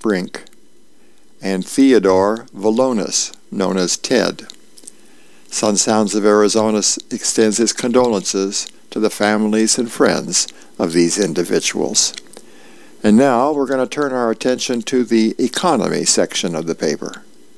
Brink, and Theodore Volonis, known as Ted. Sun Sounds of Arizona extends its condolences to the families and friends of these individuals. And now we're going to turn our attention to the economy section of the paper.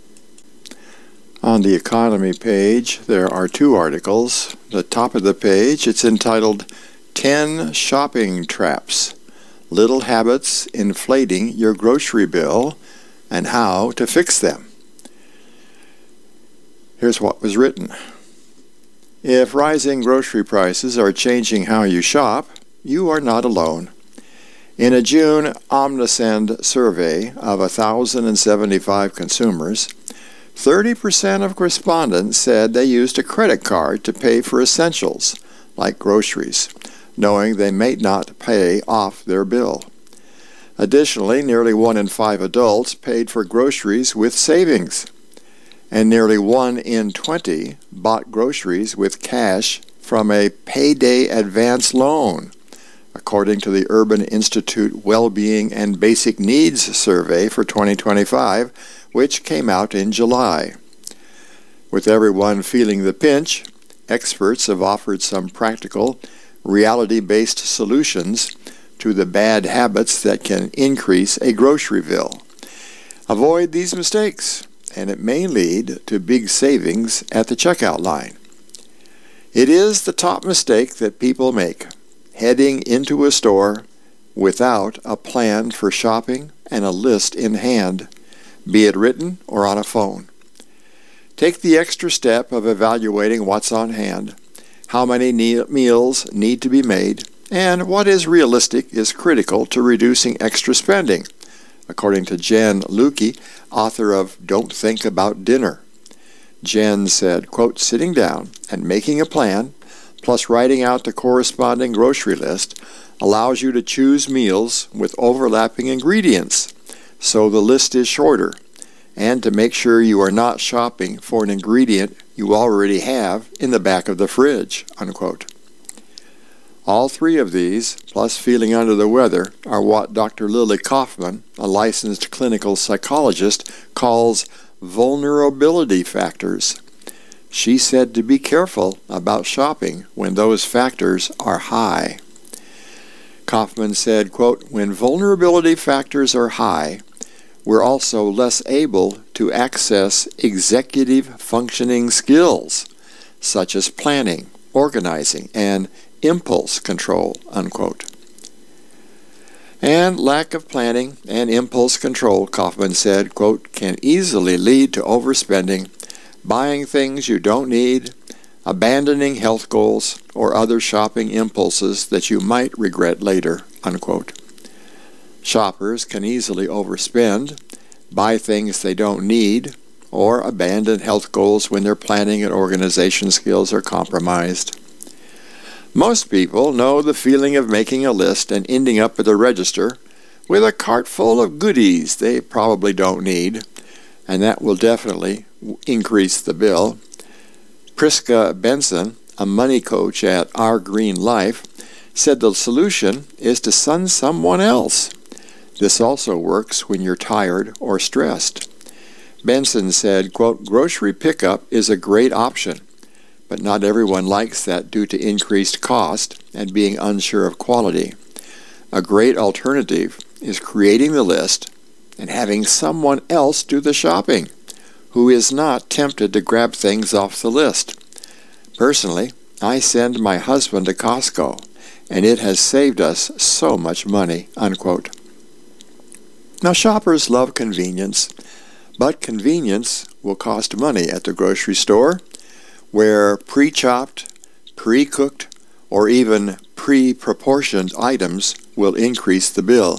On the economy page, there are two articles. The top of the page, it's entitled 10 Shopping Traps, Little Habits Inflating Your Grocery Bill and How to Fix Them. Here's what was written. If rising grocery prices are changing how you shop, you are not alone. In a June Omnisend survey of 1,075 consumers, 30% of respondents said they used a credit card to pay for essentials, like groceries, knowing they may not pay off their bill. Additionally, nearly 1 in 5 adults paid for groceries with savings, and nearly 1 in 20 bought groceries with cash from a payday advance loan, according to the Urban Institute Wellbeing and Basic Needs Survey for 2025, which came out in July. With everyone feeling the pinch, experts have offered some practical, reality-based solutions to the bad habits that can increase a grocery bill. Avoid these mistakes, and it may lead to big savings at the checkout line. It is the top mistake that people make, heading into a store without a plan for shopping and a list in hand, be it written or on a phone. Take the extra step of evaluating what's on hand, how many meals need to be made, and what is realistic is critical to reducing extra spending, according to Jen Lukey, author of Don't Think About Dinner. Jen said, quote, sitting down and making a plan, plus writing out the corresponding grocery list, allows you to choose meals with overlapping ingredients, so the list is shorter, and to make sure you are not shopping for an ingredient you already have in the back of the fridge, unquote. All three of these, plus feeling under the weather, are what Dr. Lily Kaufman, a licensed clinical psychologist, calls vulnerability factors. She said to be careful about shopping when those factors are high. Kaufman said, quote, when vulnerability factors are high, we're also less able to access executive functioning skills, such as planning, organizing, and impulse control, unquote. And lack of planning and impulse control, Kaufman said, quote, can easily lead to overspending, buying things you don't need, abandoning health goals, or other shopping impulses that you might regret later, unquote. Shoppers can easily overspend, buy things they don't need, or abandon health goals when their planning and organization skills are compromised. Most people know the feeling of making a list and ending up at the register with a cart full of goodies they probably don't need, and that will definitely increase the bill. Priska Benson, a money coach at Our Green Life, said the solution is to sun someone else. This also works when you're tired or stressed. Benson said, quote, grocery pickup is a great option, but not everyone likes that due to increased cost and being unsure of quality. A great alternative is creating the list and having someone else do the shopping who is not tempted to grab things off the list. Personally, I send my husband to Costco, and it has saved us so much money, unquote. Now, shoppers love convenience, but convenience will cost money at the grocery store, where pre-chopped, pre-cooked, or even pre-proportioned items will increase the bill.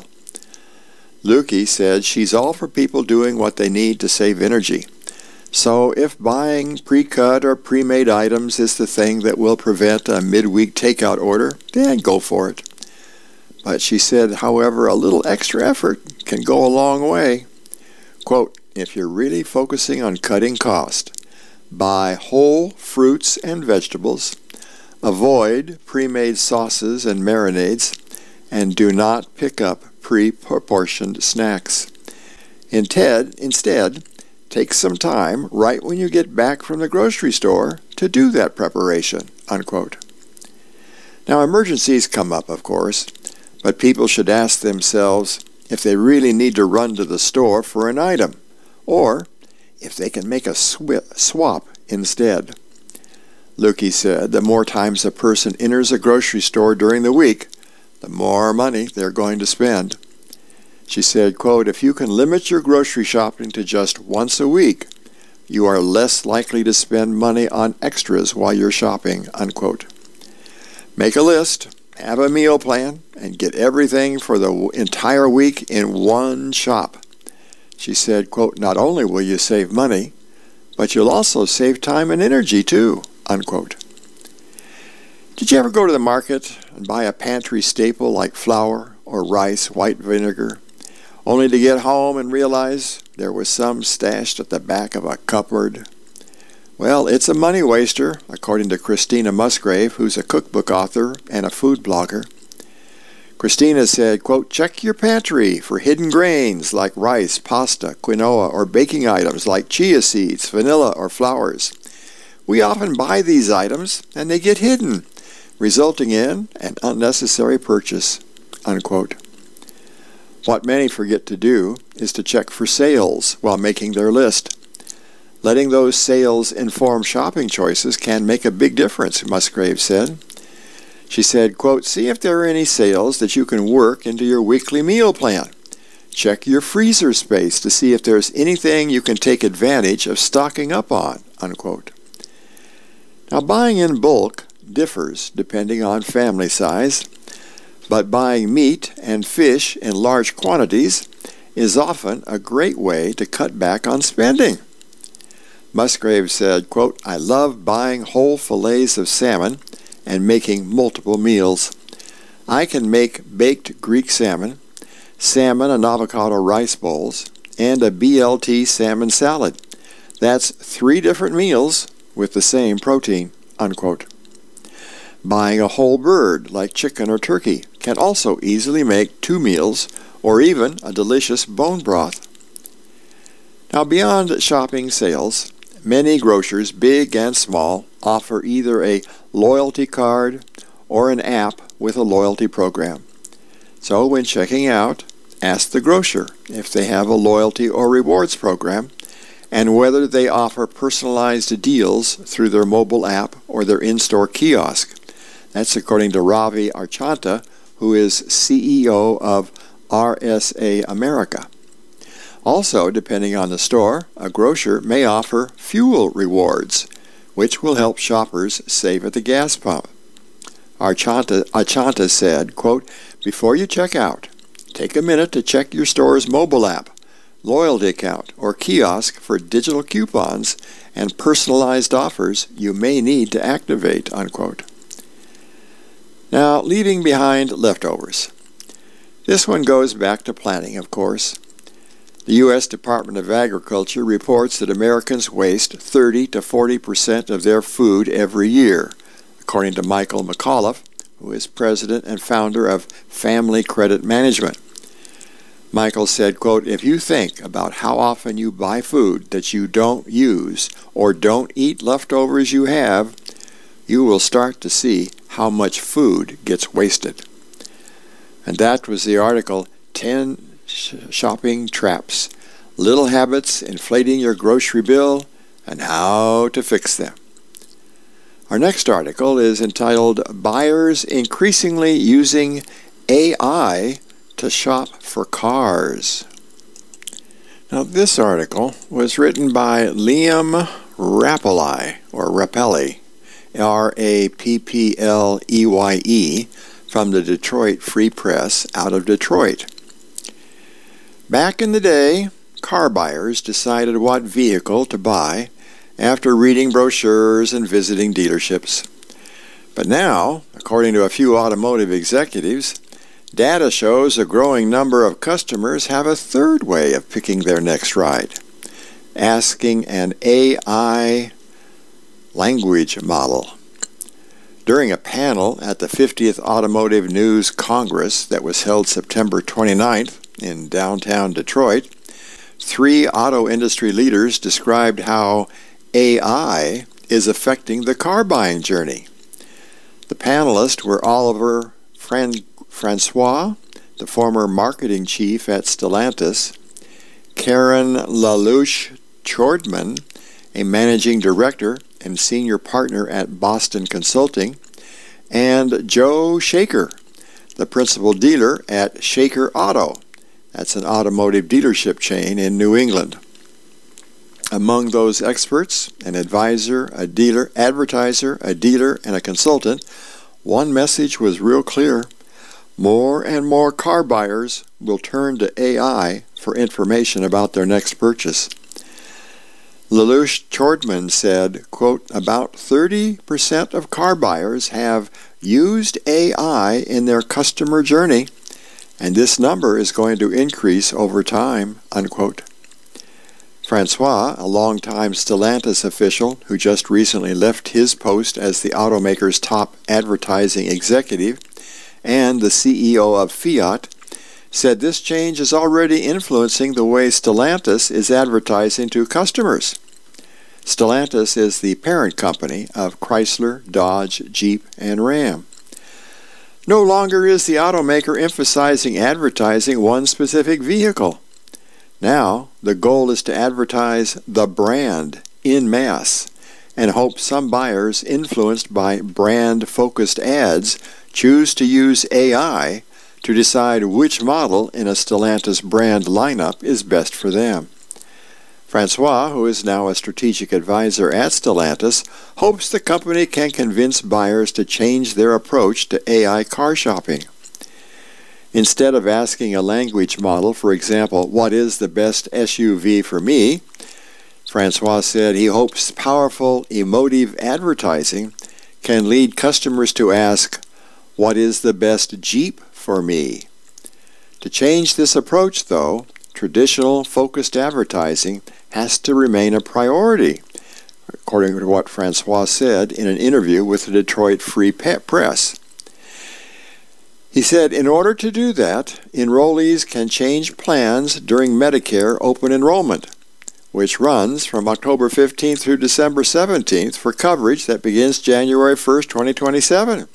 Lukey said she's all for people doing what they need to save energy. So if buying pre-cut or pre-made items is the thing that will prevent a midweek takeout order, then go for it. But she said, however, a little extra effort can go a long way. Quote, if you're really focusing on cutting cost, buy whole fruits and vegetables, avoid pre-made sauces and marinades, and do not pick up pre-proportioned snacks. Instead, take some time right when you get back from the grocery store to do that preparation, unquote. Now, emergencies come up, of course, but people should ask themselves if they really need to run to the store for an item, or if they can make a swap instead. Lukey said the more times a person enters a grocery store during the week, the more money they're going to spend. She said, quote, if you can limit your grocery shopping to just once a week, you are less likely to spend money on extras while you're shopping, unquote. Make a list, have a meal plan, and get everything for the entire week in one shop. She said, quote, not only will you save money, but you'll also save time and energy too, unquote. Did you ever go to the market and buy a pantry staple like flour or rice, white vinegar, only to get home and realize there was some stashed at the back of a cupboard? Well, it's a money waster, according to Christina Musgrave, who's a cookbook author and a food blogger. Christina said, quote, check your pantry for hidden grains like rice, pasta, quinoa, or baking items like chia seeds, vanilla, or flowers. We often buy these items and they get hidden, resulting in an unnecessary purchase, unquote. What many forget to do is to check for sales while making their list. Letting those sales inform shopping choices can make a big difference, Musgrave said. She said, quote, see if there are any sales that you can work into your weekly meal plan. Check your freezer space to see if there's anything you can take advantage of stocking up on, unquote. Now, buying in bulk differs depending on family size, but buying meat and fish in large quantities is often a great way to cut back on spending. Musgrave said, quote, I love buying whole fillets of salmon and making multiple meals. I can make baked Greek salmon, salmon and avocado rice bowls, and a BLT salmon salad. That's 3 different meals with the same protein, unquote. Buying a whole bird like chicken or turkey can also easily make 2 meals or even a delicious bone broth. Now, beyond shopping sales, many grocers, big and small, offer either a loyalty card or an app with a loyalty program. So when checking out, ask the grocer if they have a loyalty or rewards program and whether they offer personalized deals through their mobile app or their in-store kiosk. That's according to Ravi Archanta, who is CEO of RSA America. Also, depending on the store, a grocer may offer fuel rewards, which will help shoppers save at the gas pump. Archanta said, quote, before you check out, take a minute to check your store's mobile app, loyalty account, or kiosk for digital coupons and personalized offers you may need to activate, unquote. Now, leaving behind leftovers. This one goes back to planning, of course. The U.S. Department of Agriculture reports that Americans waste 30 to 40% of their food every year, according to Michael McAuliffe, who is president and founder of Family Credit Management. Michael said, quote, if you think about how often you buy food that you don't use or don't eat leftovers you have, you will start to see how much food gets wasted. And that was the article, 10 Shopping Traps, Little Habits Inflating Your Grocery Bill and How to Fix Them. Our next article is entitled, Buyers Increasingly Using AI to Shop for Cars. Now, this article was written by Liam Rappeley, Rappleye, from the Detroit Free Press out of Detroit. Back in the day, car buyers decided what vehicle to buy after reading brochures and visiting dealerships. But now, according to a few automotive executives, data shows a growing number of customers have a third way of picking their next ride, asking an AI language model. During a panel at the 50th Automotive News Congress that was held September 29th in downtown Detroit, 3 auto industry leaders described how AI is affecting the car buying journey. The panelists were Oliver Francois, the former marketing chief at Stellantis, Karen LaLouche-Chordman, a managing director and senior partner at Boston Consulting, and Joe Shaker, the principal dealer at Shaker Auto. That's an automotive dealership chain in New England. Among those experts, an advisor, a dealer, advertiser, a dealer, and a consultant, one message was real clear. More and more car buyers will turn to AI for information about their next purchase. LaLouche-Chordman said, quote, about 30% of car buyers have used AI in their customer journey, and this number is going to increase over time, unquote. Francois, a longtime Stellantis official who just recently left his post as the automaker's top advertising executive and the CEO of Fiat, said this change is already influencing the way Stellantis is advertising to customers. Stellantis is the parent company of Chrysler, Dodge, Jeep, and Ram. No longer is the automaker emphasizing advertising one specific vehicle. Now, the goal is to advertise the brand en masse and hope some buyers influenced by brand-focused ads choose to use AI to decide which model in a Stellantis brand lineup is best for them. Francois, who is now a strategic advisor at Stellantis, hopes the company can convince buyers to change their approach to AI car shopping. Instead of asking a language model, for example, what is the best SUV for me, Francois said he hopes powerful emotive advertising can lead customers to ask, what is the best Jeep for me? To change this approach, though, traditional focused advertising has to remain a priority, according to what Francois said in an interview with the Detroit Free Press. He said, in order to do that, enrollees can change plans during Medicare open enrollment, which runs from October 15th through December 17th for coverage that begins January 1st, 2027.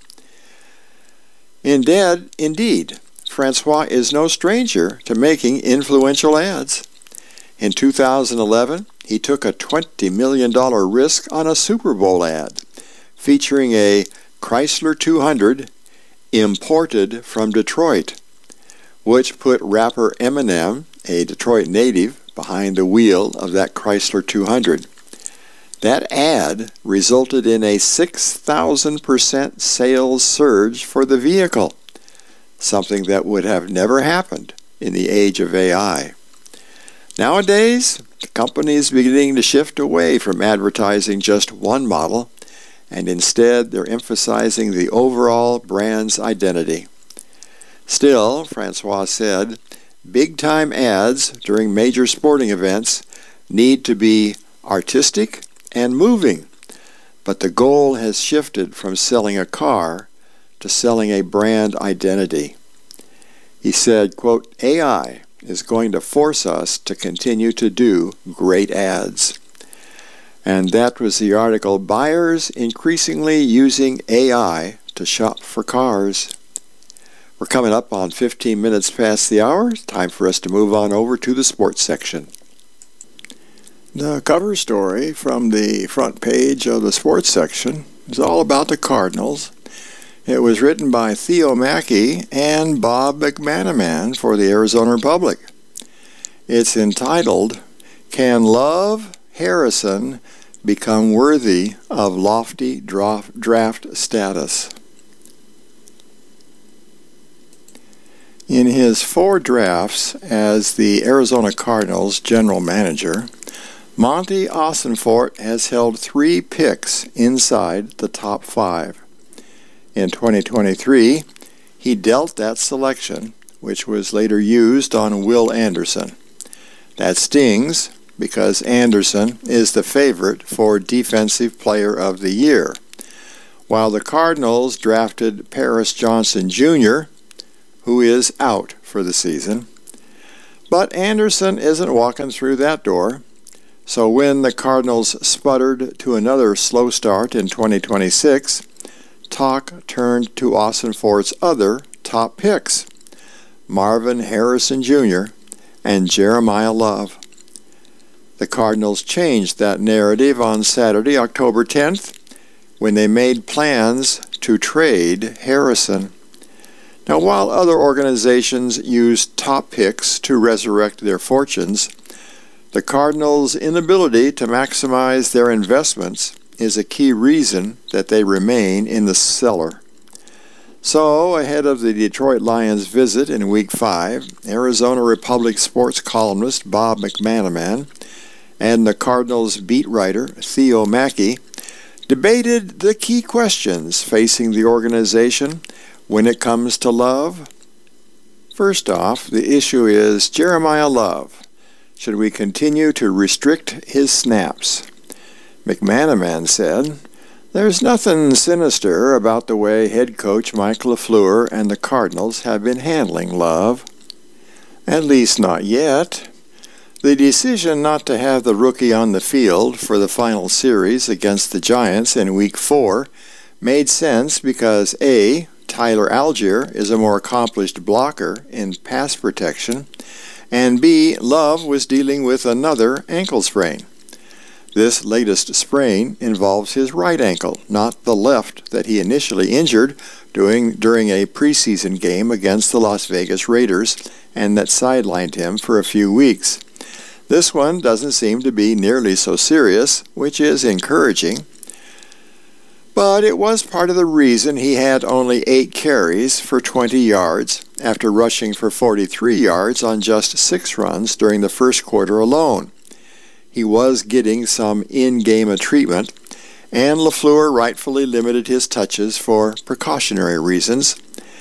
Indeed, Francois is no stranger to making influential ads. In 2011, he took a $20 million risk on a Super Bowl ad featuring a Chrysler 200 imported from Detroit, which put rapper Eminem, a Detroit native, behind the wheel of that Chrysler 200. That ad resulted in a 6,000% sales surge for the vehicle, something that would have never happened in the age of AI. Nowadays, the company is beginning to shift away from advertising just one model, and instead they're emphasizing the overall brand's identity. Still, Francois said, big-time ads during major sporting events need to be artistic and moving, but the goal has shifted from selling a car to selling a brand identity. He said, quote, AI is going to force us to continue to do great ads. And that was the article, Buyers Increasingly Using AI to Shop for Cars. We're coming up on 15 minutes past the hour. Time for us to move on over to the sports section. The cover story from the front page of the sports section is all about the Cardinals. It was written by Theo Mackey and Bob McManaman for the Arizona Republic. It's entitled, Can Love Harrison Become Worthy of Lofty Draft Status? In his 4 drafts as the Arizona Cardinals general manager, Monty Ossenfort has held 3 picks inside the top 5. In 2023, he dealt that selection, which was later used on Will Anderson. That stings because Anderson is the favorite for Defensive Player of the Year, while the Cardinals drafted Paris Johnson Jr., who is out for the season. But Anderson isn't walking through that door. So when the Cardinals sputtered to another slow start in 2026, talk turned to Austin Fort's other top picks, Marvin Harrison Jr. and Jeremiah Love. The Cardinals changed that narrative on Saturday, October 10th, when they made plans to trade Harrison. Now, while other organizations used top picks to resurrect their fortunes, the Cardinals' inability to maximize their investments is a key reason that they remain in the cellar. So, ahead of the Detroit Lions' visit in Week 5, Arizona Republic sports columnist Bob McManaman and the Cardinals beat writer Theo Mackey debated the key questions facing the organization when it comes to Love. First off, the issue is Jeremiah Love. Should we continue to restrict his snaps? McManaman said, "There's nothing sinister about the way head coach Mike LaFleur and the Cardinals have been handling Love. At least not yet. The decision not to have the rookie on the field for the final series against the Giants in Week 4 made sense because A, Tyler Algier is a more accomplished blocker in pass protection, and B, Love was dealing with another ankle sprain. This latest sprain involves his right ankle, not the left that he initially injured during a preseason game against the Las Vegas Raiders and that sidelined him for a few weeks. This one doesn't seem to be nearly so serious, which is encouraging. But it was part of the reason he had only 8 carries for 20 yards after rushing for 43 yards on just 6 runs during the first quarter alone. He was getting some in-game treatment, and LaFleur rightfully limited his touches for precautionary reasons.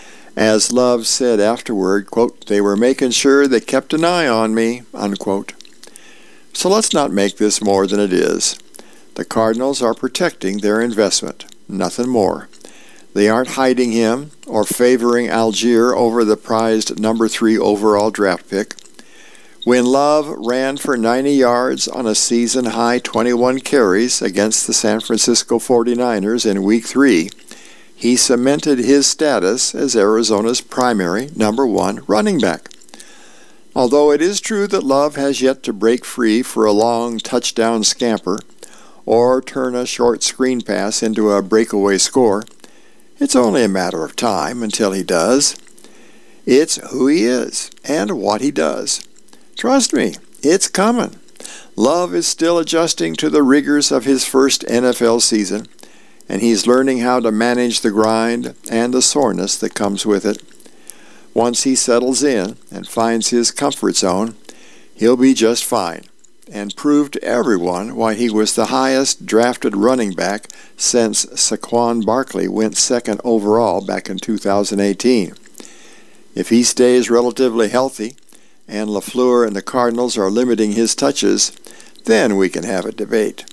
As Love said afterward, quote, "They were making sure they kept an eye on me," unquote. So let's not make this more than it is. The Cardinals are protecting their investment, nothing more. They aren't hiding him or favoring Algier over the prized number 3 overall draft pick. When Love ran for 90 yards on a season-high 21 carries against the San Francisco 49ers in Week 3, he cemented his status as Arizona's primary number 1 running back. Although it is true that Love has yet to break free for a long touchdown scamper or turn a short screen pass into a breakaway score, it's only a matter of time until he does. It's who he is and what he does. Trust me, it's coming. Love is still adjusting to the rigors of his first NFL season, and he's learning how to manage the grind and the soreness that comes with it. Once he settles in and finds his comfort zone, he'll be just fine and prove to everyone why he was the highest drafted running back since Saquon Barkley went 2nd overall back in 2018. If he stays relatively healthy and LaFleur and the Cardinals are limiting his touches, then we can have a debate.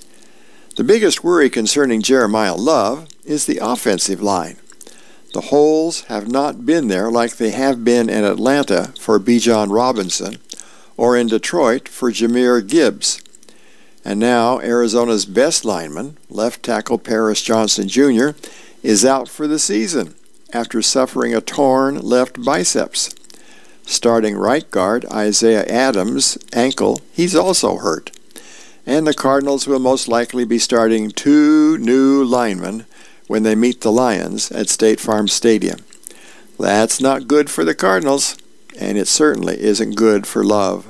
The biggest worry concerning Jeremiah Love is the offensive line. The holes have not been there like they have been in Atlanta for Bijan Robinson or in Detroit for Jahmyr Gibbs. And now Arizona's best lineman, left tackle Paris Johnson Jr., is out for the season after suffering a torn left biceps. Starting right guard Isaiah Adams' ankle, he's also hurt. And the Cardinals will most likely be starting 2 new linemen when they meet the Lions at State Farm Stadium. That's not good for the Cardinals, and it certainly isn't good for Love.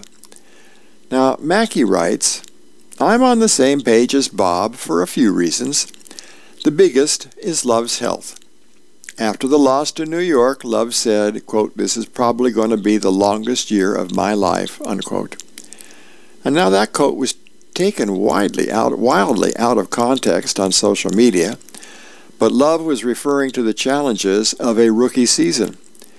Now, Mackey writes, "I'm on the same page as Bob for a few reasons. The biggest is Love's health. After the loss to New York, Love said, quote, 'This is probably going to be the longest year of my life,' unquote." And now that quote was taken wildly out of context on social media, but Love was referring to the challenges of a rookie season.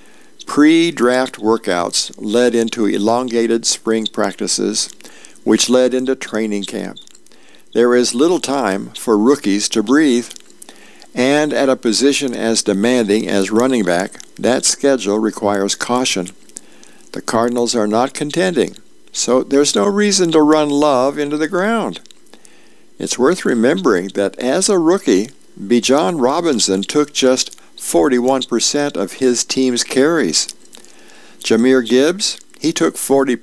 Pre-draft workouts led into elongated spring practices, which led into training camp. There is little time for rookies to breathe, and at a position as demanding as running back, that schedule requires caution. The Cardinals are not contending, so there's no reason to run Love into the ground. It's worth remembering that as a rookie, Bijan Robinson took just 41% of his team's carries. Jahmyr Gibbs, he took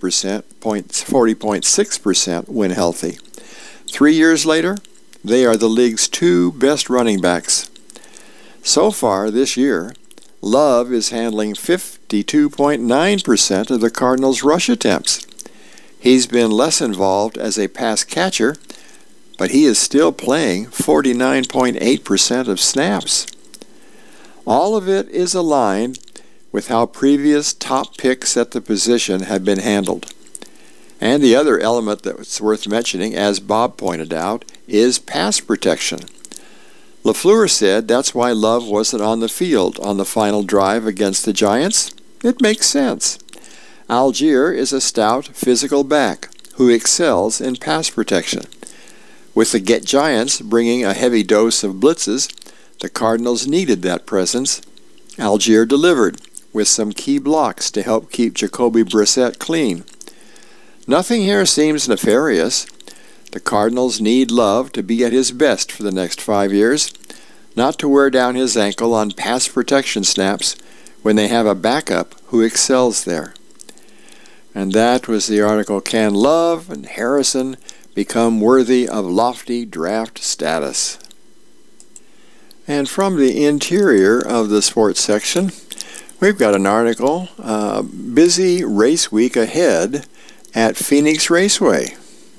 40.6% when healthy. 3 years later, they are the league's 2 best running backs. So far this year, Love is handling 52.9% of the Cardinals' rush attempts. He's been less involved as a pass catcher, but he is still playing 49.8% of snaps. All of it is aligned with how previous top picks at the position have been handled. And the other element that's worth mentioning, as Bob pointed out, is pass protection. LaFleur said that's why Love wasn't on the field on the final drive against the Giants. It makes sense. Algier is a stout, physical back who excels in pass protection. With the Giants bringing a heavy dose of blitzes, the Cardinals needed that presence. Algier delivered with some key blocks to help keep Jacoby Brissett clean. Nothing here seems nefarious. The Cardinals need Love to be at his best for the next 5 years, not to wear down his ankle on pass protection snaps when they have a backup who excels there. And that was the article, Can Love and Harrison Become Worthy of Lofty Draft Status? And from the interior of the sports section, we've got an article, Busy Race Week Ahead at Phoenix Raceway.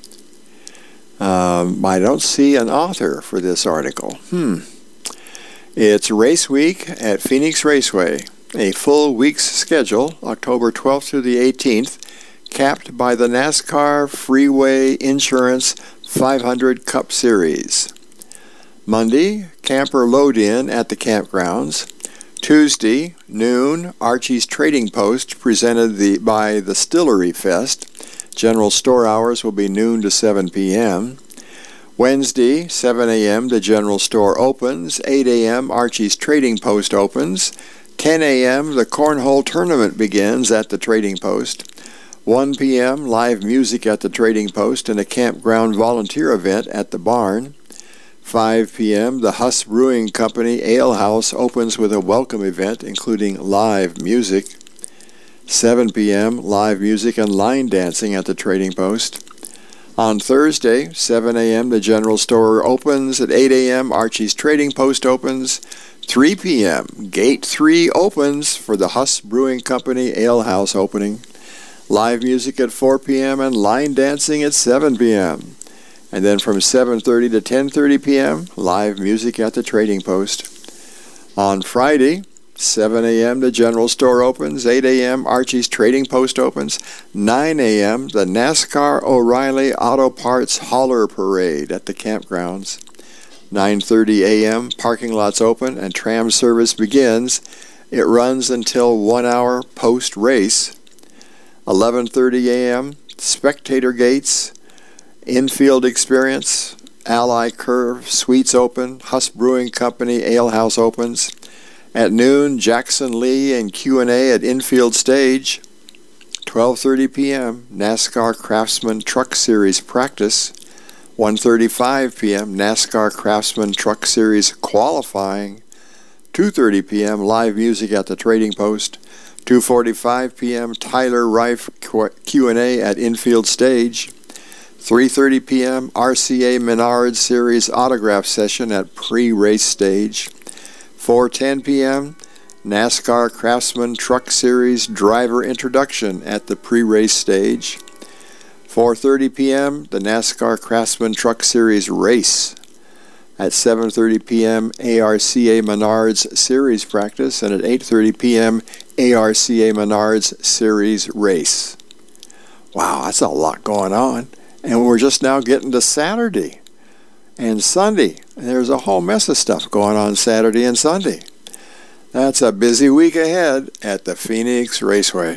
I don't see an author for this article. It's Race Week at Phoenix Raceway, a full week's schedule, October 12th through the 18th, capped by the NASCAR Freeway Insurance 500 Cup Series. Monday, camper load-in at the campgrounds. Tuesday, noon, Archie's Trading Post presented by the Stillery Fest. General store hours will be noon to 7 p.m. Wednesday, 7 a.m., the general store opens. 8 a.m., Archie's Trading Post opens. 10 a.m., the Cornhole Tournament begins at the Trading Post. 1 p.m., live music at the Trading Post and a campground volunteer event at the barn. 5 p.m., the Huss Brewing Company Ale House opens with a welcome event including live music. 7 p.m., live music and line dancing at the Trading Post. On Thursday, 7 a.m., the general store opens. At 8 a.m., Archie's Trading Post opens. 3 p.m., Gate 3 opens for the Huss Brewing Company Ale House opening. Live music at 4 p.m. and line dancing at 7 p.m. And then from 7:30 to 10:30 p.m., live music at the Trading Post. On Friday, 7 a.m. the general store opens. 8 a.m. Archie's Trading Post opens. 9 a.m. the NASCAR O'Reilly Auto Parts Hauler Parade at the campgrounds. 9:30 a.m. parking lots open and tram service begins. It runs until 1 hour post-race. 11:30 a.m. spectator gates, infield experience, Ally Curve Suites open, Huss Brewing Company Ale House opens. At noon, Jackson Lee and Q&A at infield stage. 12:30 p.m., NASCAR Craftsman Truck Series practice. 1:35 p.m., NASCAR Craftsman Truck Series qualifying. 2:30 p.m., live music at the Trading Post. 2:45 p.m., Tyler Reif Q&A at infield stage. 3:30 p.m., RCA Menard Series autograph session at pre-race stage. 4:10 p.m., NASCAR Craftsman Truck Series driver introduction at the pre-race stage. 4:30 p.m., the NASCAR Craftsman Truck Series race. At 7:30 p.m., ARCA Menards Series practice, and at 8:30 p.m., ARCA Menards Series race. Wow, that's a lot going on. And we're just now getting to Saturday and Sunday. There's a whole mess of stuff going on Saturday and Sunday. That's a busy week ahead at the Phoenix Raceway.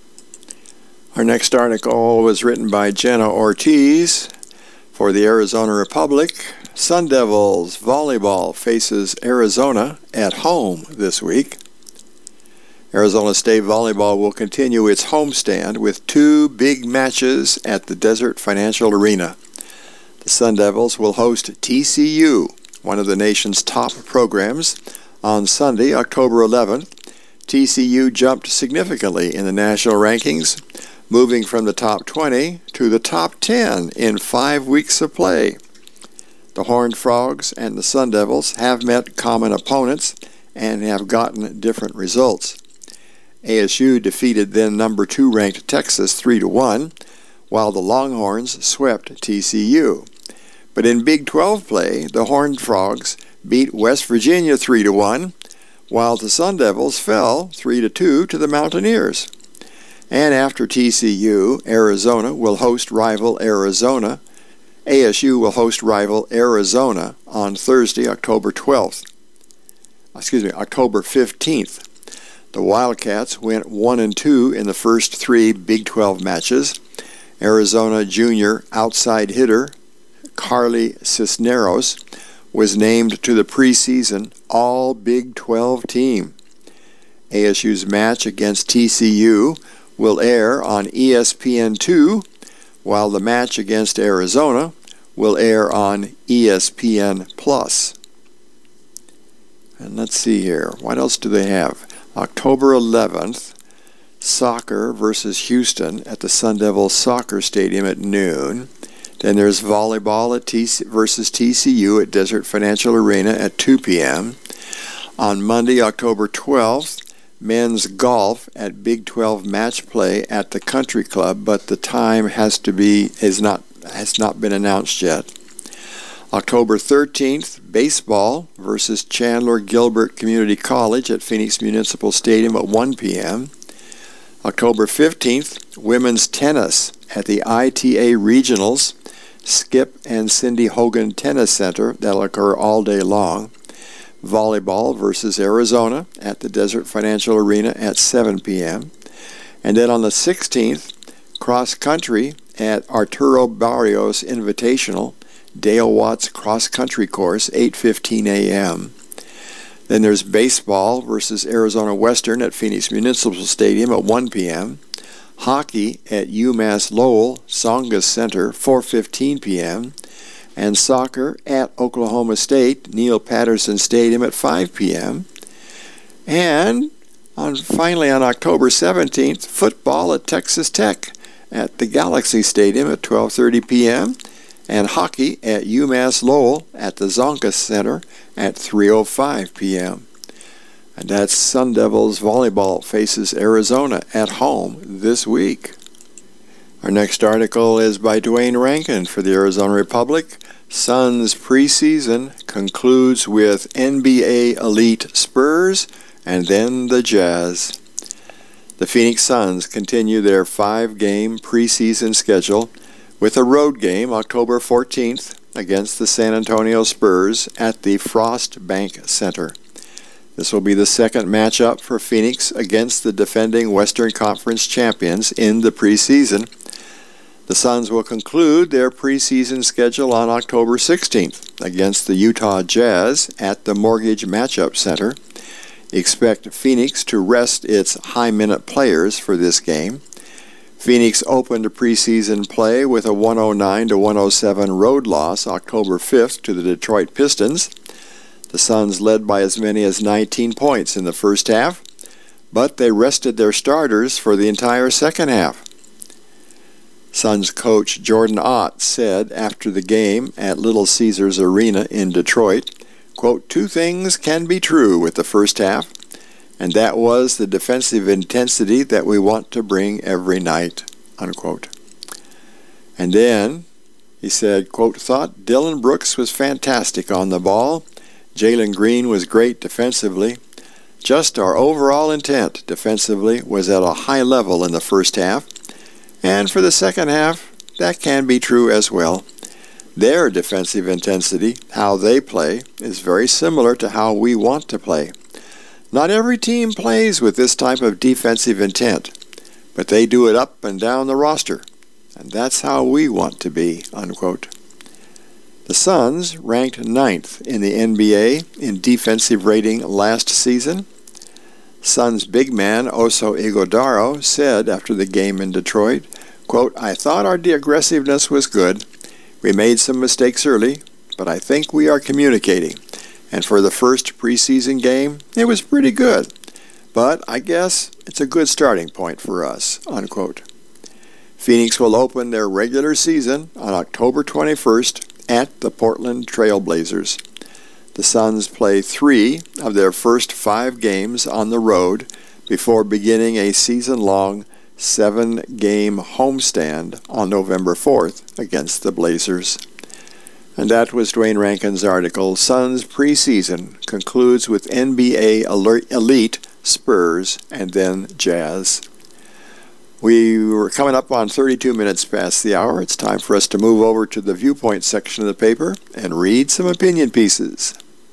Our next article was written by Jenna Ortiz for the Arizona Republic. Sun Devils volleyball faces Arizona at home this week. Arizona State Volleyball will continue its homestand with 2 big matches at the Desert Financial Arena. The Sun Devils will host TCU, one of the nation's top programs, on Sunday, October 11th. TCU jumped significantly in the national rankings, moving from the top 20 to the top 10 in 5 weeks of play. The Horned Frogs and the Sun Devils have met common opponents and have gotten different results. ASU defeated then number 2 ranked Texas 3-1, while the Longhorns swept TCU. But in Big 12 play, the Horned Frogs beat West Virginia 3-1, while the Sun Devils fell 3-2 to the Mountaineers. And after TCU, Arizona will host rival Arizona. ASU will host rival Arizona on Thursday, October 15th. The Wildcats went 1-2 in the first 3 Big 12 matches. Arizona junior outside hitter Carly Cisneros was named to the preseason All-Big 12 team. ASU's match against TCU will air on ESPN2, while the match against Arizona will air on ESPN+. And let's see here. What else do they have? October 11th, soccer versus Houston at the Sun Devil Soccer Stadium at noon. Then there's volleyball versus TCU at Desert Financial Arena at 2 p.m. On Monday, October 12th, men's golf at Big 12 match play at the Country Club, but the time has not been announced yet. October 13th, baseball versus Chandler Gilbert Community College at Phoenix Municipal Stadium at 1 p.m. October 15th, women's tennis at the ITA Regionals, Skip and Cindy Hogan Tennis Center. That'll occur all day long. Volleyball versus Arizona at the Desert Financial Arena at 7 p.m. And then on the 16th, cross country at Arturo Barrios Invitational, Dale Watts Cross Country Course, 8:15 a.m. Then there's baseball versus Arizona Western at Phoenix Municipal Stadium at 1 p.m. Hockey at UMass Lowell Tsongas Center, 4:15 p.m. And soccer at Oklahoma State Neil Patterson Stadium at 5 p.m. And finally on October 17th, football at Texas Tech at the Galaxy Stadium at 12:30 p.m. and hockey at UMass Lowell at the Zonka Center at 3:05 p.m. And that's Sun Devils volleyball faces Arizona at home this week. Our next article is by Dwayne Rankin for the Arizona Republic. Suns preseason concludes with NBA elite Spurs and then the Jazz. The Phoenix Suns continue their 5-game preseason schedule with a road game October 14th against the San Antonio Spurs at the Frost Bank Center. This will be the second matchup for Phoenix against the defending Western Conference champions in the preseason. The Suns will conclude their preseason schedule on October 16th against the Utah Jazz at the Mortgage Matchup Center. Expect Phoenix to rest its high-minute players for this game. Phoenix opened preseason play with a 109-107 road loss October 5th to the Detroit Pistons. The Suns led by as many as 19 points in the first half, but they rested their starters for the entire second half. Suns coach Jordan Ott said after the game at Little Caesars Arena in Detroit, quote, "Two things can be true with the first half, and that was the defensive intensity that we want to bring every night," unquote. And then he said, quote, "Thought Dylan Brooks was fantastic on the ball. Jalen Green was great defensively. Just our overall intent defensively was at a high level in the first half. And for the second half, that can be true as well. Their defensive intensity, how they play, is very similar to how we want to play. Not every team plays with this type of defensive intent, but they do it up and down the roster, and that's how we want to be," unquote. The Suns ranked 9th in the NBA in defensive rating last season. Suns big man Oso Ighodaro said after the game in Detroit, quote, "I thought our aggressiveness was good. We made some mistakes early, but I think we are communicating. And for the first preseason game, it was pretty good. But I guess it's a good starting point for us," unquote. Phoenix will open their regular season on October 21st at the Portland Trail Blazers. The Suns play 3 of their first 5 games on the road before beginning a season-long 7-game homestand on November 4th against the Blazers. And that was Dwayne Rankin's article, Suns Preseason Concludes with NBA Elite, Spurs, and then Jazz. We were coming up on 32 minutes past the hour. It's time for us to move over to the Viewpoint section of the paper and read some opinion pieces.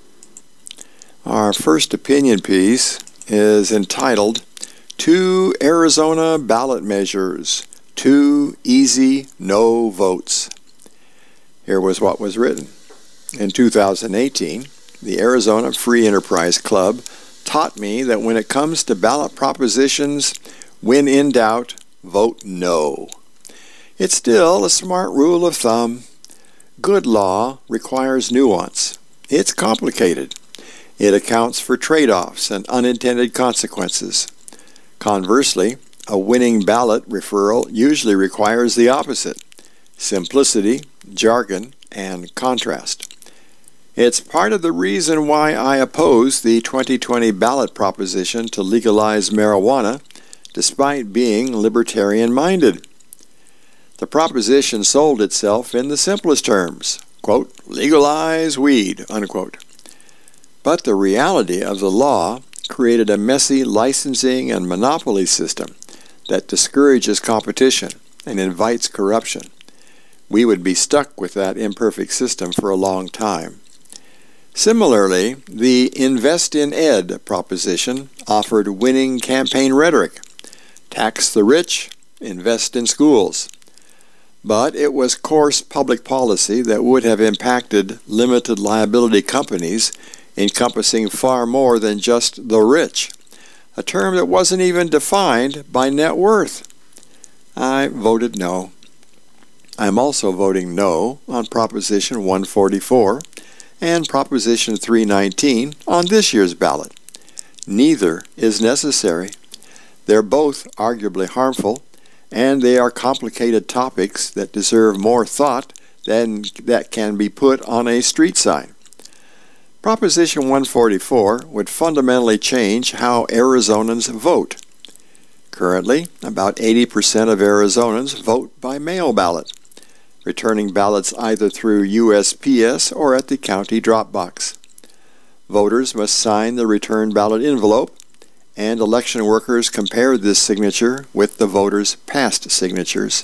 Our first opinion piece is entitled, 2 Arizona Ballot Measures, 2 Easy No Votes. Here was what was written. In 2018, the Arizona Free Enterprise Club taught me that when it comes to ballot propositions, when in doubt, vote no. It's still a smart rule of thumb. Good law requires nuance. It's complicated. It accounts for trade-offs and unintended consequences. Conversely, a winning ballot referral usually requires the opposite: simplicity, jargon, and contrast. It's part of the reason why I oppose the 2020 ballot proposition to legalize marijuana, despite being libertarian-minded. The proposition sold itself in the simplest terms, quote, "legalize weed," unquote. But the reality of the law created a messy licensing and monopoly system that discourages competition and invites corruption. We would be stuck with that imperfect system for a long time. Similarly, the Invest in Ed proposition offered winning campaign rhetoric: tax the rich, invest in schools. But it was coarse public policy that would have impacted limited liability companies encompassing far more than just the rich, a term that wasn't even defined by net worth. I voted no. I'm also voting no on Proposition 144 and Proposition 319 on this year's ballot. Neither is necessary. They're both arguably harmful, and they are complicated topics that deserve more thought than that can be put on a street sign. Proposition 144 would fundamentally change how Arizonans vote. Currently, about 80% of Arizonans vote by mail ballot, returning ballots either through USPS or at the county drop box. Voters must sign the return ballot envelope, and election workers compare this signature with the voters' past signatures.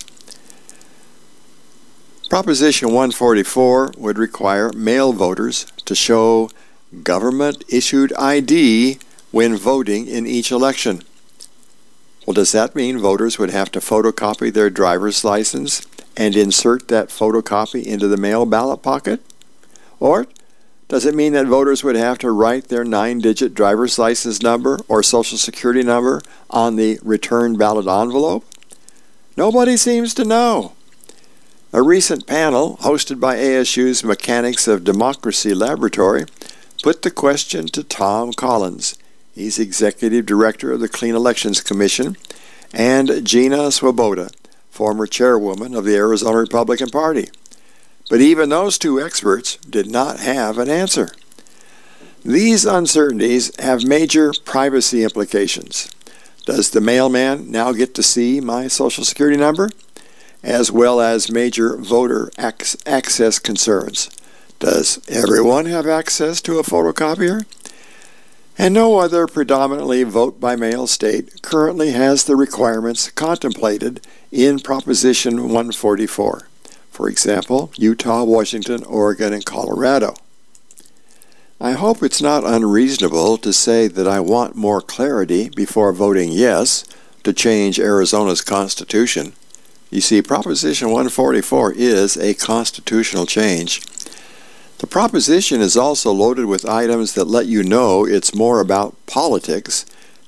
Proposition 144 would require male voters to show government-issued ID when voting in each election. Well, does that mean voters would have to photocopy their driver's license and insert that photocopy into the mail ballot pocket? Or does it mean that voters would have to write their 9-digit driver's license number or social security number on the return ballot envelope? Nobody seems to know. A recent panel hosted by ASU's Mechanics of Democracy Laboratory put the question to Tom Collins. He's executive director of the Clean Elections Commission, and Gina Swoboda, former chairwoman of the Arizona Republican Party. But even those two experts did not have an answer. These uncertainties have major privacy implications. Does the mailman now get to see my social security number? As well as major voter access concerns. Does everyone have access to a photocopier? And no other predominantly vote-by-mail state currently has the requirements contemplated in Proposition 144. For example, Utah, Washington, Oregon, and Colorado. I hope it's not unreasonable to say that I want more clarity before voting yes to change Arizona's constitution. You see, Proposition 144 is a constitutional change. The proposition is also loaded with items that let you know it's more about politics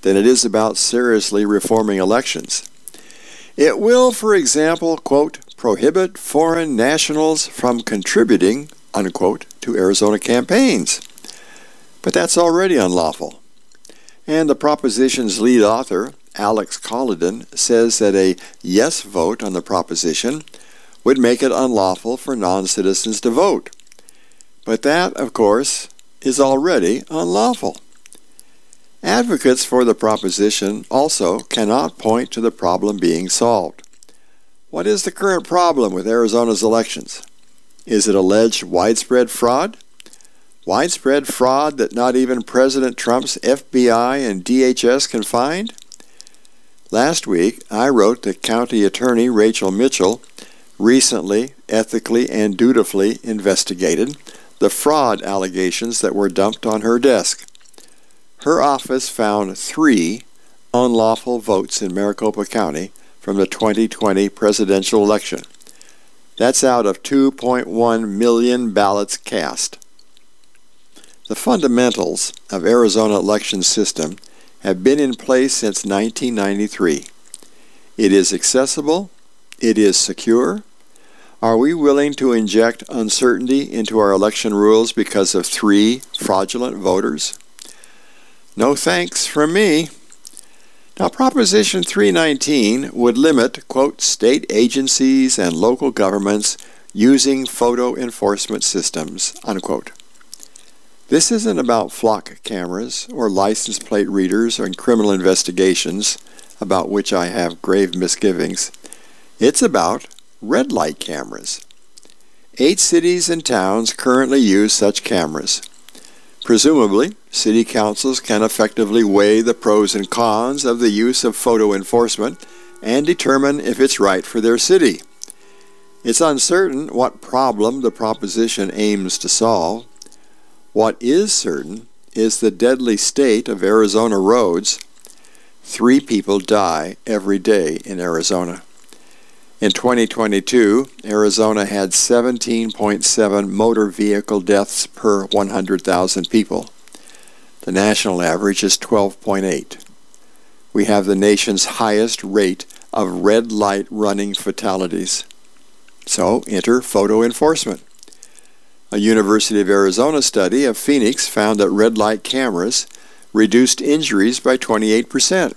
than it is about seriously reforming elections. It will, for example, quote, prohibit foreign nationals from contributing, unquote, to Arizona campaigns. But that's already unlawful. And the proposition's lead author, Alex Colliden, says that a yes vote on the proposition would make it unlawful for non-citizens to vote. But that, of course, is already unlawful. Advocates for the proposition also cannot point to the problem being solved. What is the current problem with Arizona's elections? Is it alleged widespread fraud? Widespread fraud that not even President Trump's FBI and DHS can find? Last week, I wrote that County Attorney Rachel Mitchell recently, ethically, and dutifully investigated the fraud allegations that were dumped on her desk. Her office found 3 unlawful votes in Maricopa County from the 2020 presidential election. That's out of 2.1 million ballots cast. The fundamentals of Arizona election system have been in place since 1993. It is accessible. It is secure. Are we willing to inject uncertainty into our election rules because of 3 fraudulent voters? No thanks from me. Now, Proposition 319 would limit, quote, state agencies and local governments using photo enforcement systems, unquote. This isn't about flock cameras or license plate readers or criminal investigations, about which I have grave misgivings. It's about red light cameras. 8 cities and towns currently use such cameras. Presumably, city councils can effectively weigh the pros and cons of the use of photo enforcement and determine if it's right for their city. It's uncertain what problem the proposition aims to solve. What is certain is the deadly state of Arizona roads. 3 people die every day in Arizona. In 2022, Arizona had 17.7 motor vehicle deaths per 100,000 people. The national average is 12.8. We have the nation's highest rate of red light running fatalities. So enter photo enforcement. A University of Arizona study of Phoenix found that red light cameras reduced injuries by 28%.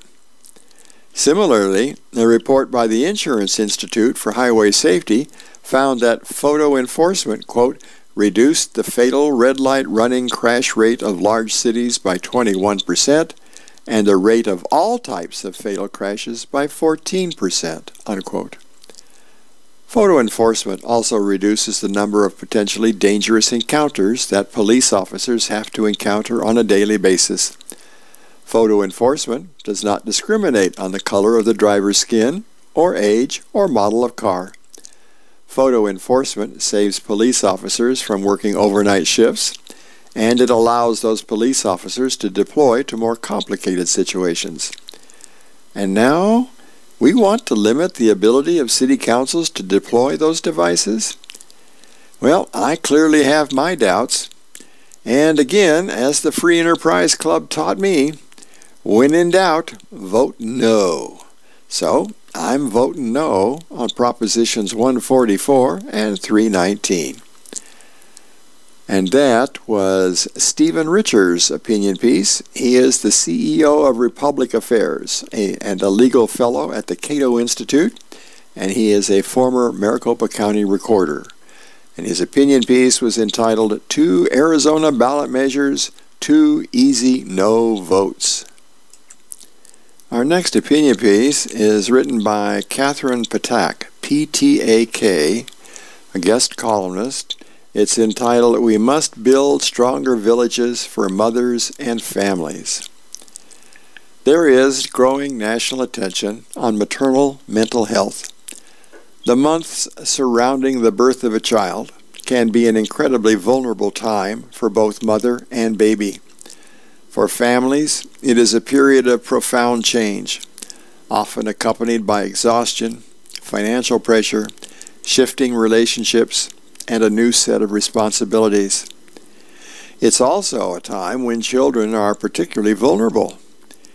Similarly, a report by the Insurance Institute for Highway Safety found that photo enforcement, quote, reduced the fatal red light running crash rate of large cities by 21% and the rate of all types of fatal crashes by 14%, unquote. Photo enforcement also reduces the number of potentially dangerous encounters that police officers have to encounter on a daily basis. Photo enforcement does not discriminate on the color of the driver's skin, or age, or model of car. Photo enforcement saves police officers from working overnight shifts, and it allows those police officers to deploy to more complicated situations. And now, we want to limit the ability of city councils to deploy those devices? Well, I clearly have my doubts. And again, as the Free Enterprise Club taught me, when in doubt, vote no. So, I'm voting no on Propositions 144 and 319. And that was Stephen Richer's opinion piece. He is the CEO of Republic Affairs and a legal fellow at the Cato Institute, and he is a former Maricopa County recorder. And his opinion piece was entitled 2 Arizona Ballot Measures, 2 Easy No Votes. Our next opinion piece is written by Catherine Patak, P-T-A-K, a guest columnist. It's entitled, We Must Build Stronger Villages for Mothers and Families. There is growing national attention on maternal mental health. The months surrounding the birth of a child can be an incredibly vulnerable time for both mother and baby. For families, it is a period of profound change, often accompanied by exhaustion, financial pressure, shifting relationships, and a new set of responsibilities. It's also a time when children are particularly vulnerable.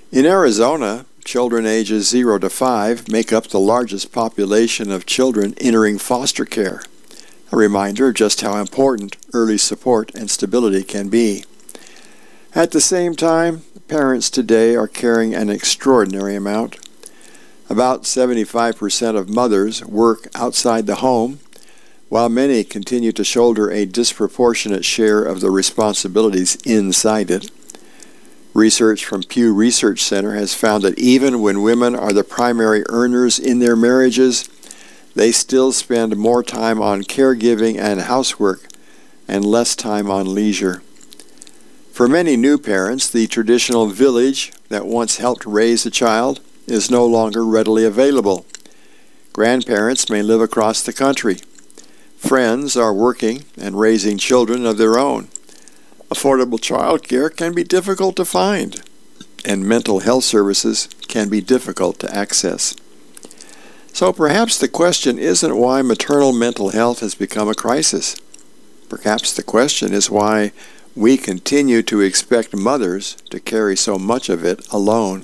In Arizona, children ages 0 to 5 make up the largest population of children entering foster care, a reminder of just how important early support and stability can be. At the same time, parents today are carrying an extraordinary amount. About 75% of mothers work outside the home, while many continue to shoulder a disproportionate share of the responsibilities inside it. Research from Pew Research Center has found that even when women are the primary earners in their marriages, they still spend more time on caregiving and housework and less time on leisure. For many new parents, the traditional village that once helped raise a child is no longer readily available. Grandparents may live across the country. Friends are working and raising children of their own. Affordable child care can be difficult to find, and mental health services can be difficult to access. So perhaps the question isn't why maternal mental health has become a crisis. Perhaps the question is why we continue to expect mothers to carry so much of it alone.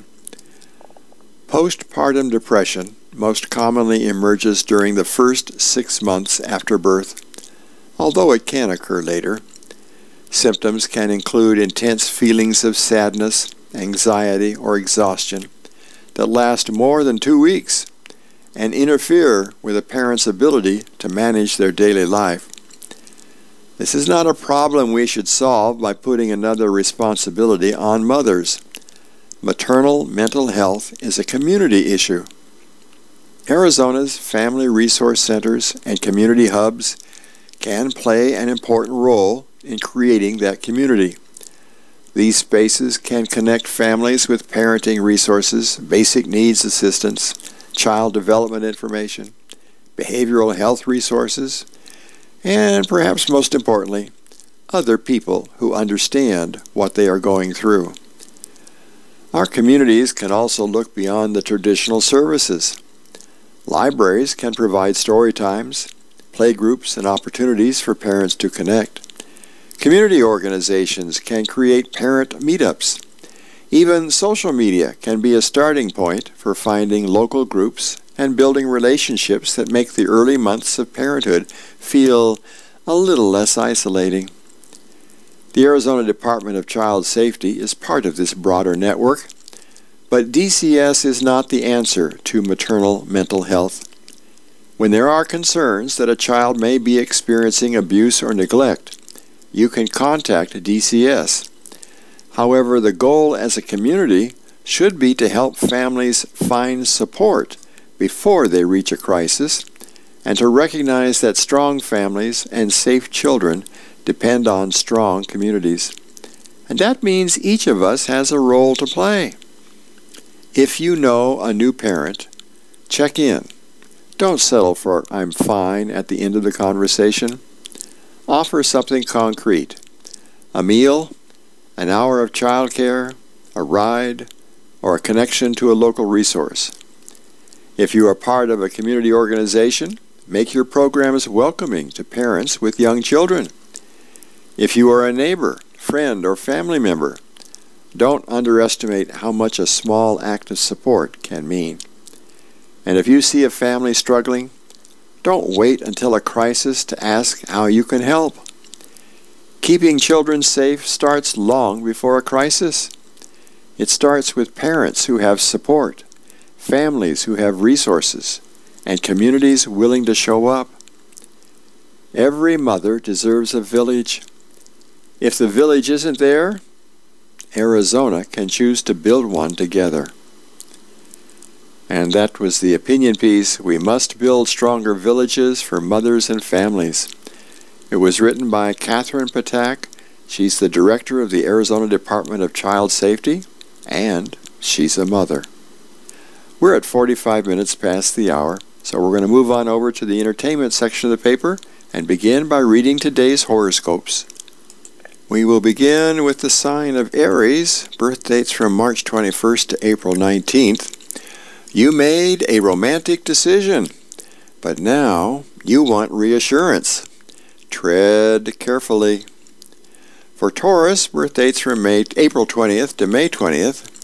Postpartum depression most commonly emerges during the first 6 months after birth, although it can occur later. Symptoms can include intense feelings of sadness, anxiety, or exhaustion that last more than 2 weeks and interfere with a parent's ability to manage their daily life. This is not a problem we should solve by putting another responsibility on mothers. Maternal mental health is a community issue. Arizona's family resource centers and community hubs can play an important role in creating that community. These spaces can connect families with parenting resources, basic needs assistance, child development information, behavioral health resources, and perhaps most importantly, other people who understand what they are going through. Our communities can also look beyond the traditional services. Libraries can provide story times, playgroups, and opportunities for parents to connect. Community organizations can create parent meetups. Even social media can be a starting point for finding local groups and building relationships that make the early months of parenthood feel a little less isolating. The Arizona Department of Child Safety is part of this broader network, but DCS is not the answer to maternal mental health. When there are concerns that a child may be experiencing abuse or neglect, you can contact DCS. However, the goal as a community should be to help families find support before they reach a crisis, and to recognize that strong families and safe children depend on strong communities. And that means each of us has a role to play. If you know a new parent, check in. Don't settle for "I'm fine" at the end of the conversation. Offer something concrete: a meal, an hour of childcare, a ride, or a connection to a local resource. If you are part of a community organization, make your programs welcoming to parents with young children. If you are a neighbor, friend, or family member, don't underestimate how much a small act of support can mean. And if you see a family struggling, don't wait until a crisis to ask how you can help. Keeping children safe starts long before a crisis. It starts with parents who have support, families who have resources, and communities willing to show up. Every mother deserves a village. If the village isn't there, Arizona can choose to build one together. And that was the opinion piece, "We Must Build Stronger Villages for Mothers and Families." It was written by Catherine Patak. She's the director of the Arizona Department of Child Safety, and she's a mother. We're at 45 minutes past the hour, so we're going to move on over to the entertainment section of the paper and begin by reading today's horoscopes. We will begin with the sign of Aries, birth dates from March 21st to April 19th. You made a romantic decision, but now you want reassurance. Tread carefully. For Taurus, birth dates from April 20th to May 20th,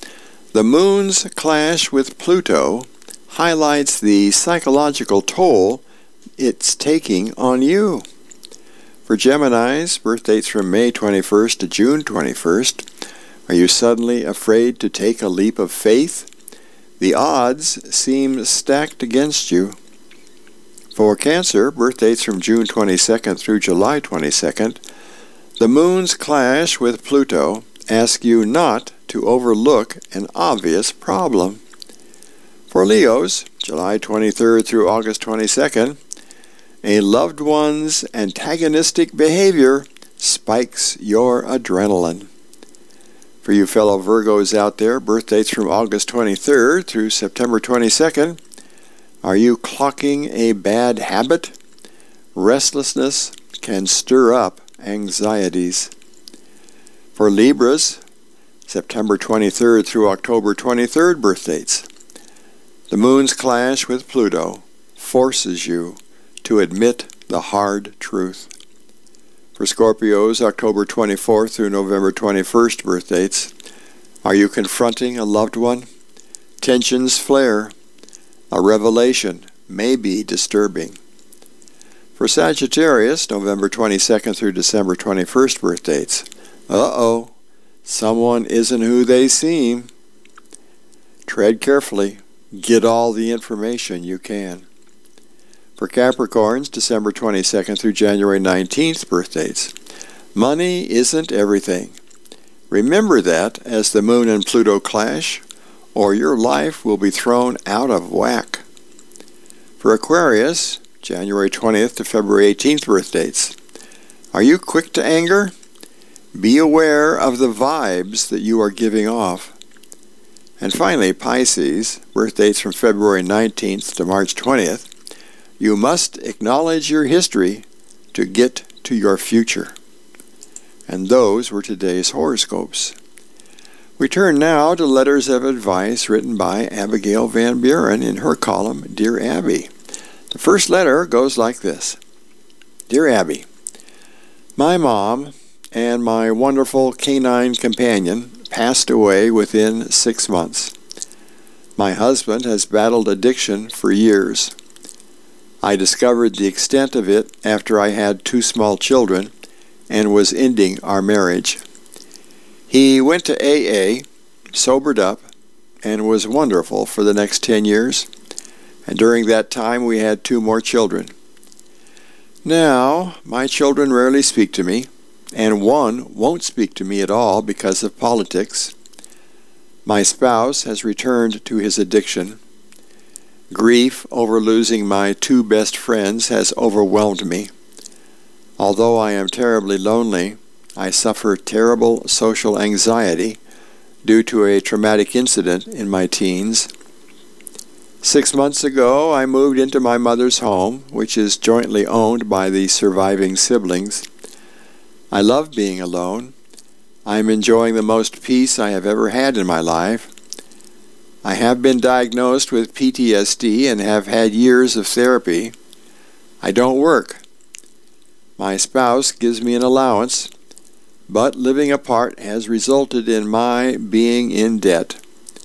The moon's clash with Pluto highlights the psychological toll it's taking on you. For Geminis, birth dates from May 21st to June 21st, are you suddenly afraid to take a leap of faith? The odds seem stacked against you. For Cancer, birth dates from June 22nd through July 22nd, the moon's clash with Pluto asks you not to overlook an obvious problem. For Leos, July 23rd through August 22nd, a loved one's antagonistic behavior spikes your adrenaline. For you fellow Virgos out there, birth dates from August 23rd through September 22nd, are you clocking a bad habit? Restlessness can stir up anxieties. For Libras, September 23rd through October 23rd birth dates, the moon's clash with Pluto forces you to admit the hard truth. For Scorpios, October 24th through November 21st birth dates, are you confronting a loved one? Tensions flare. A revelation may be disturbing. For Sagittarius, November 22nd through December 21st birth dates, someone isn't who they seem. Tread carefully. Get all the information you can. For Capricorns, December 22nd through January 19th birth dates, money isn't everything. Remember that as the moon and Pluto clash, or your life will be thrown out of whack. For Aquarius, January 20th to February 18th birth dates, are you quick to anger? Be aware of the vibes that you are giving off. And finally, Pisces, birth dates from February 19th to March 20th, you must acknowledge your history to get to your future. And those were today's horoscopes. We turn now to letters of advice written by Abigail Van Buren in her column, Dear Abby. The first letter goes like this. Dear Abby, my mom and my wonderful canine companion passed away within 6 months. My husband has battled addiction for years. I discovered the extent of it after I had 2 small children and was ending our marriage. He went to AA, sobered up, and was wonderful for the next 10 years. And during that time we had 2 more children. Now, my children rarely speak to me, and one won't speak to me at all because of politics. My spouse has returned to his addiction. Grief over losing my 2 best friends has overwhelmed me. Although I am terribly lonely, I suffer terrible social anxiety due to a traumatic incident in my teens. 6 months ago, I moved into my mother's home, which is jointly owned by the surviving siblings. I love being alone. I am enjoying the most peace I have ever had in my life. I have been diagnosed with PTSD and have had years of therapy. I don't work. My spouse gives me an allowance, but living apart has resulted in my being in debt.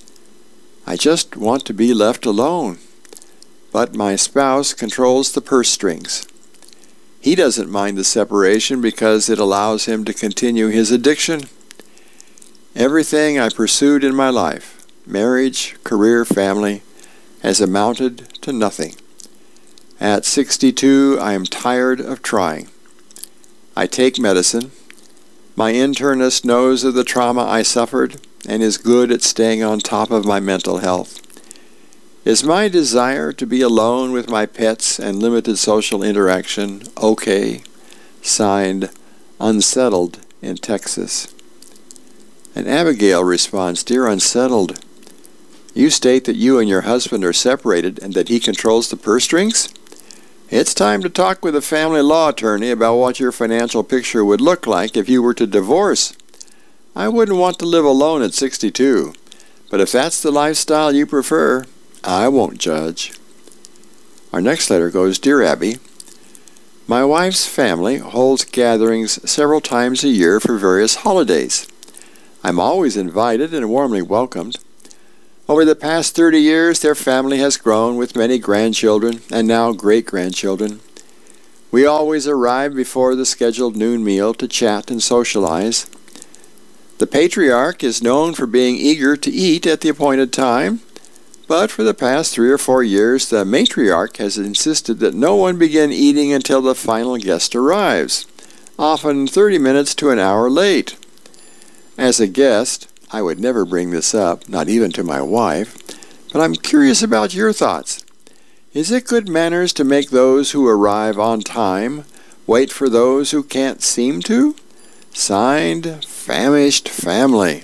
I just want to be left alone, but my spouse controls the purse strings. He doesn't mind the separation because it allows him to continue his addiction. Everything I pursued in my life, marriage, career, family, has amounted to nothing. At 62, I am tired of trying. I take medicine. My internist knows of the trauma I suffered and is good at staying on top of my mental health. Is my desire to be alone with my pets and limited social interaction okay? Signed, Unsettled in Texas. And Abigail responds, Dear Unsettled, you state that you and your husband are separated and that he controls the purse strings? It's time to talk with a family law attorney about what your financial picture would look like if you were to divorce. I wouldn't want to live alone at 62, but if that's the lifestyle you prefer, I won't judge. Our next letter goes, Dear Abby, my wife's family holds gatherings several times a year for various holidays. I'm always invited and warmly welcomed. Over the past 30 years, their family has grown with many grandchildren and now great-grandchildren. We always arrive before the scheduled noon meal to chat and socialize. The patriarch is known for being eager to eat at the appointed time, but for the past 3 or 4 years, the matriarch has insisted that no one begin eating until the final guest arrives, often 30 minutes to an hour late. As a guest, I would never bring this up, not even to my wife, but I'm curious about your thoughts. Is it good manners to make those who arrive on time wait for those who can't seem to? Signed, Famished Family.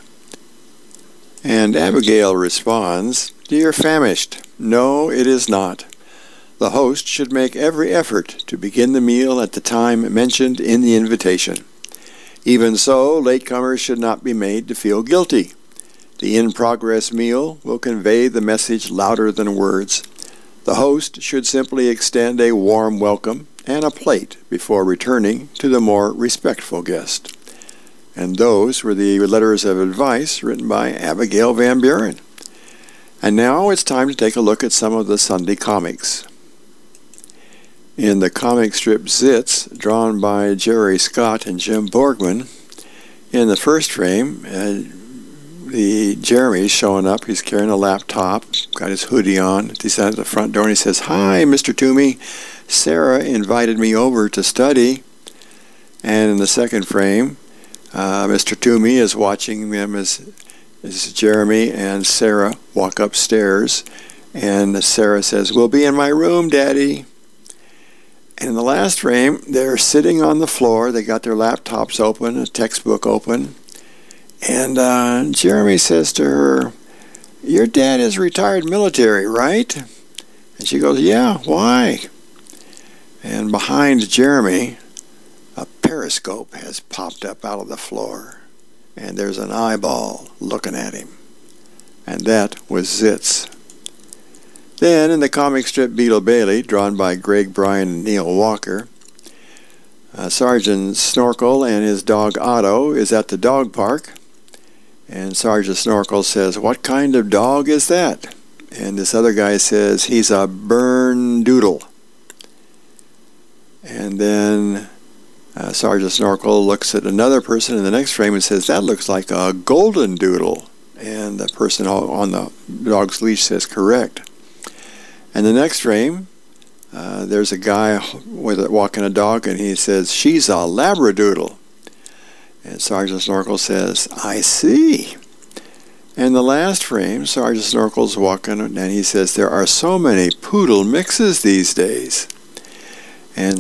And Abigail responds, Dear Famished, no, it is not. The host should make every effort to begin the meal at the time mentioned in the invitation. Even so, latecomers should not be made to feel guilty. The in-progress meal will convey the message louder than words. The host should simply extend a warm welcome and a plate before returning to the more respectful guest. And those were the letters of advice written by Abigail Van Buren. And now it's time to take a look at some of the Sunday comics. In the comic strip Zits, drawn by Jerry Scott and Jim Borgman, in the first frame, Jeremy's showing up. He's carrying a laptop, got his hoodie on. He's at the front door and he says, Hi, Mr. Toomey. Sarah invited me over to study. And in the second frame, Mr. Toomey is watching them as Jeremy and Sarah walk upstairs. And Sarah says, We'll be in my room, Daddy. And in the last frame, they're sitting on the floor. They got their laptops open, a textbook open. And Jeremy says to her, Your dad is retired military, right? And she goes, Yeah, why? And behind Jeremy, a periscope has popped up out of the floor. And there's an eyeball looking at him. And that was Zits. Then, in the comic strip Beetle Bailey, drawn by Greg Bryan and Neil Walker, Sergeant Snorkel and his dog Otto is at the dog park. And Sergeant Snorkel says, What kind of dog is that? And this other guy says, He's a Bernedoodle. And then Sergeant Snorkel looks at another person in the next frame and says, That looks like a golden doodle. And the person on the dog's leash says, Correct. And the next frame, there's a guy walking a dog, and he says, She's a Labradoodle. And Sergeant Snorkel says, I see. And the last frame, Sergeant Snorkel's walking, and he says, There are so many poodle mixes these days. And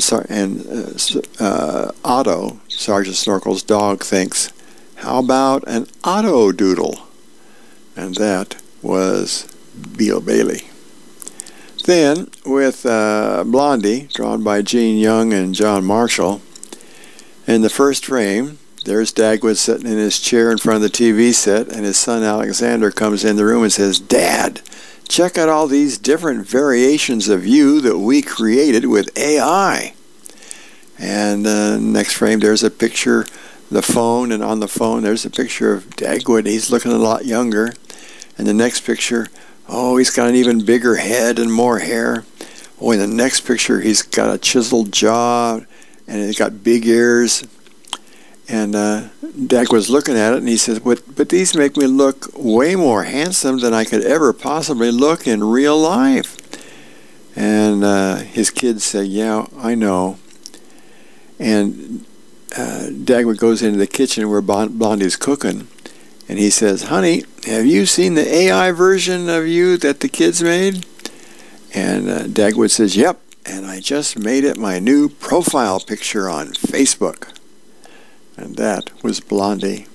Otto, Sergeant Snorkel's dog, thinks, How about an Otto Doodle? And that was Beetle Bailey. Then, with Blondie, drawn by Gene Young and John Marshall, in the first frame, there's Dagwood sitting in his chair in front of the TV set, and his son Alexander comes in the room and says, Dad, check out all these different variations of you that we created with AI. And next frame, there's a picture, the phone, and on the phone, there's a picture of Dagwood. He's looking a lot younger. And the next picture, oh, he's got an even bigger head and more hair. Oh, in the next picture, he's got a chiseled jaw, and he's got big ears. And Dagwood's looking at it, and he says, but these make me look way more handsome than I could ever possibly look in real life. And his kids say, Yeah, I know. And Dagwood goes into the kitchen where Blondie's cooking, and he says, Honey, have you seen the AI version of you that the kids made? And Dagwood says, Yep, and I just made it my new profile picture on Facebook. And that was Blondie.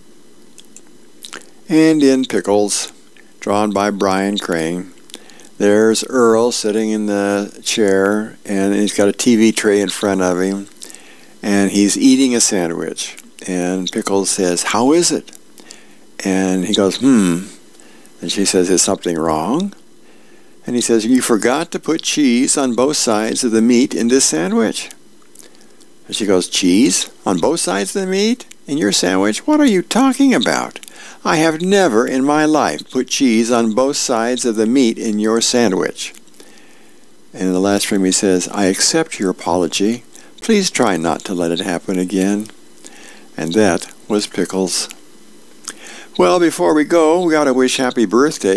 And in Pickles, drawn by Brian Crane, there's Earl sitting in the chair, and he's got a TV tray in front of him, and he's eating a sandwich. And Pickles says, How is it? And he goes, And she says, Is something wrong? And he says, You forgot to put cheese on both sides of the meat in this sandwich. And she goes, Cheese on both sides of the meat in your sandwich? What are you talking about? I have never in my life put cheese on both sides of the meat in your sandwich. And in the last frame he says, I accept your apology. Please try not to let it happen again. And that was Pickles. Well, before we go, we got to wish happy birthday